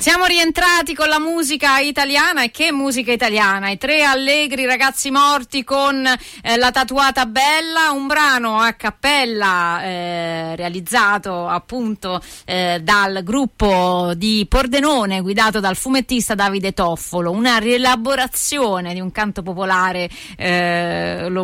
Siamo rientrati con la musica italiana, e che musica italiana, i Tre Allegri Ragazzi Morti con La Tatuata Bella, un brano a cappella realizzato appunto dal gruppo di Pordenone guidato dal fumettista Davide Toffolo, una rielaborazione di un canto popolare